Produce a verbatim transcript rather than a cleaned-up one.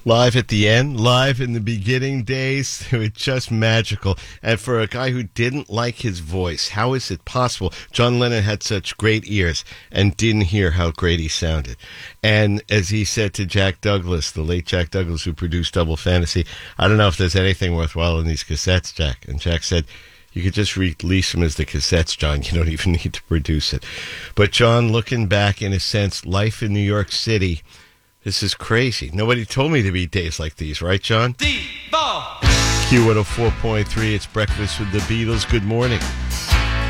Live at the end, live in the beginning days, it was just magical. And for a guy who didn't like his voice, how is it possible? John Lennon had such great ears and didn't hear how great he sounded. And as he said to Jack Douglas, the late Jack Douglas, who produced Double Fantasy, I don't know if there's anything worthwhile in these cassettes, Jack. And Jack said, you could just release them as the cassettes, John. You don't even need to produce it. But John, looking back, in a sense, life in New York City, this is crazy. Nobody told me there'd be days like these, right, John? D-ball. Q one oh four point three, it's Breakfast with the Beatles. Good morning.